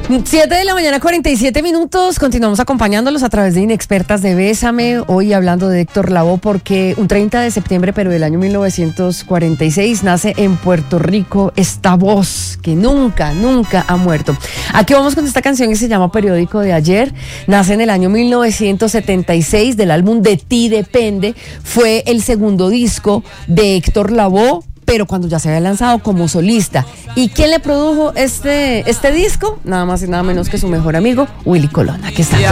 7 de la mañana, 47 minutos. Continuamos acompañándolos a través de Inexpertas de Bésame. Hoy hablando de Héctor Lavoe, porque un 30 de septiembre, pero del año 1946, nace en Puerto Rico esta voz que nunca ha muerto. Aquí vamos con esta canción que se llama Periódico de Ayer. Nace en el año 1976 del álbum De Ti Depende. Fue el segundo disco de Héctor Lavoe, pero cuando ya se había lanzado como solista. ¿Y quién le produjo este disco? Nada más y nada menos que su mejor amigo, Willy Colón. Aquí está.